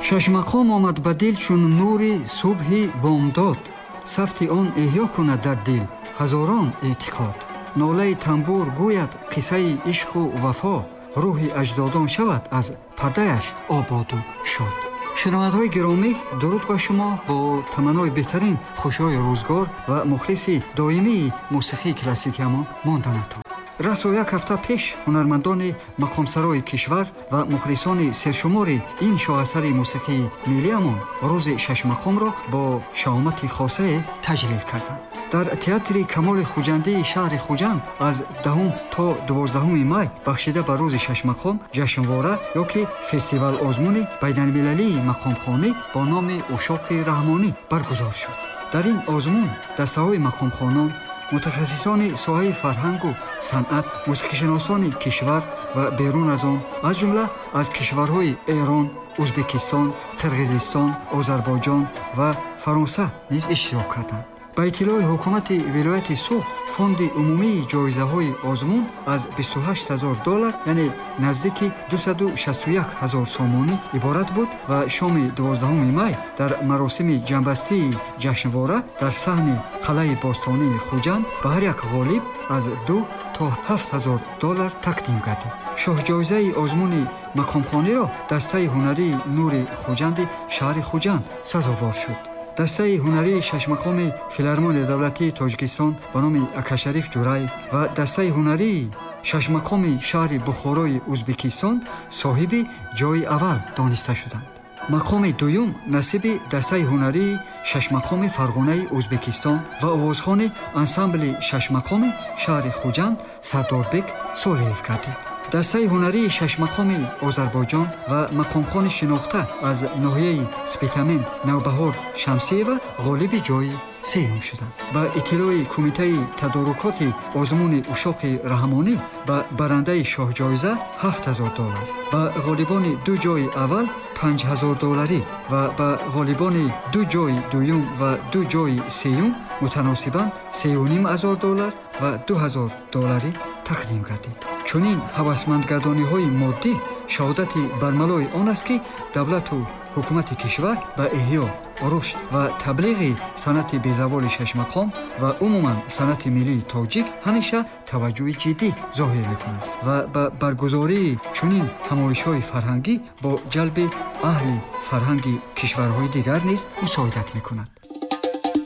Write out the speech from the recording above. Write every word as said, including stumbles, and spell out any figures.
шашмақом омад ба дил чун нури субҳи бомдод, сафти он эҳё кунад дар дил ҳазорон эътиқод. нолаи тамбур гӯяд қиссаи ишқу вафо, рӯҳи аҷдодон шавад аз пардаяш ободу шод. шунавандаҳои гиромӣ, дуруд ба шумо. бо таманнои беҳтарин хушҳои рӯзгор ва мухлиси доимии мусиқии классикиамон монданатон. расо як ҳафта пеш ҳунармандони мақомсарои кишвар ва мухлисони сершумори ин шоҳасари мусиқии миллиамон рӯзи шашмақомро бо шаомати хосае таҷлил карданд. дар театри камоли хуҷандии шаҳри хуҷанд аз даҳум то дувоздаҳуми май бахшида ба рӯзи шашмақом ҷашнвора ё ки фестивал-озмуни байналмилалии мақомхонӣ бо номи ушоқи раҳмонӣ баргузор шуд. дар ин озмун дастаҳои мақомхонон, мутахассисони соҳаи фарҳангу санъат, мусиқишиносони кишвар ва берун аз он, аз ҷумла аз кишварҳои Эрон, Ӯзбекистон, Қирғизистон, Озарбойҷон ва Фаронса низ иштирок карданд. ба иттилои ҳукумати вилояти Суғ, фонди умумии ҷоизаҳои озмун аз бисту ҳашт ҳазор доллар, яъне наздики дусаду шасту як ҳазор сомонӣ иборат буд ва шоми дувоздаҳуми май дар маросими ҷамъбастии ҷашнвора дар саҳни қалъаи бостонии Хуҷанд ба ҳар як ғолиб аз ду то ҳафт ҳазор доллар тақдим гардид. шоҳҷоизаи озмуни мақомхониро дастаи ҳунарии Нури Хуҷанди шаҳри Хуҷанд сазовор шуд. дастаи ҳунарии шашмақоми филармонияи давлатии Тоҷикистон ба номи Акашариф Ҷураев ва дастаи ҳунарии шашмақоми шаҳри Бухорои Ӯзбекистон соҳиби ҷойи аввал дониста шуданд. мақоми дуюм насиби дастаи ҳунарии шашмақоми Фарғонаи Ӯзбекистон ва овозхони ансамбли шашмақоми шаҳри Хуҷанд Сардорбек Солиев гардид. дастаи ҳунарии шашмақоми Озарбойҷон ва мақомхони шинохта аз ноҳияи Спитамен Навбаҳор Шамсиева ғолиби ҷойи сеюм шуданд. ба иттилои кумитаи тадорукоти озмуни ушоқи раҳмонӣ ба барандаи шоҳҷоиза ҳафт ҳазор доллар, ба ғолибони ду ҷойи аввал панҷ ҳазор долларӣ ва ба ғолибони ду ҷойи дуюм ва ду ҷойи сеюм мутаносибан сею ним ҳазор доллар ва ду ҳазор долларӣ тақдим гардид. чунин ҳавасмандгардониҳои моддӣ шаҳодати бармалои он аст ки давлату ҳукумати кишвар ба эҳё, рушд ва таблиғи санъати безаволи шашмақом ва умуман санъати миллии тоҷик ҳамеша таваҷҷӯҳи ҷиддӣ зоҳир мекунад ва ба баргузории чунин ҳамоишҳои фарҳангӣ бо ҷалби аҳли фарҳанги кишварҳои дигар низ мусоидат мекунад.